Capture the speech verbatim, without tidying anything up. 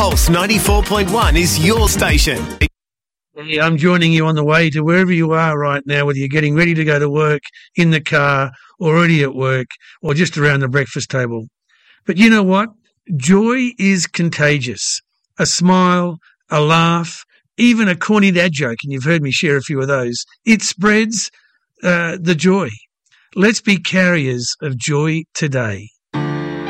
Pulse ninety-four point one is your station. Hey, I'm joining you on the way to wherever you are right now, whether you're getting ready to go to work, in the car, already at work, or just around the breakfast table. But you know what? Joy is contagious. A smile, a laugh, even a corny dad joke, and you've heard me share a few of those. It spreads uh, the joy. Let's be carriers of joy today.